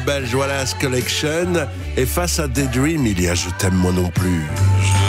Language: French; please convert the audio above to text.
Belge Wallace Collection. Et face à Daydream, il y a Je t'aime moi non plus.